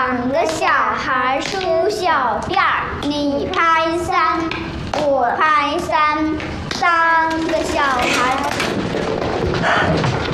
2个小孩数小辫儿，你拍3，我拍3，3个小孩。